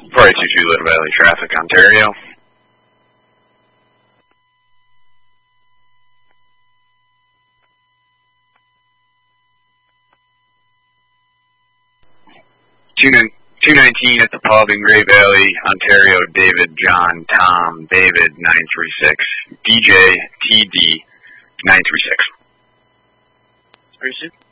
422 Little Valley Traffic, Ontario. Two 219 at the pub in Grey Valley, Ontario. David, John, Tom, David 936, DJ, TD 936. Appreciate it.